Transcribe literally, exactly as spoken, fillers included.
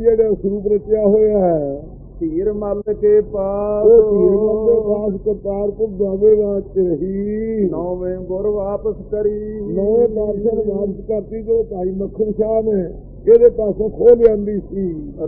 ਜਿਹੜਾ ਸਰੂਪ ਰਚਿਆ ਹੋਇਆ ਹੈ। ਧੀਰ ਮੱਲ ਕੇ ਪਾਸ ਉਹ ਧੀਰ ਮੱਲ ਦੇ ਪਾਸ ਕਰਤਾਰਪੁਰ ਜਾਵੇ ਵਾਚ ਰਹੀ। ਨੌਵੇਂ ਗੁਰ ਵਾਪਸ ਕਰੀ। ਨੌਵੇਂ ਪਾਤਸ਼ਾਹ ਵਾਪਸ ਕਰਤੀ ਜੋ ਭਾਈ ਮੱਖਣ ਸ਼ਾਹ ਨੇ ਇਹਦੇ ਪਾਸੋਂ ਖੋਹ ਲਿਆਂਦੀ ਸੀ।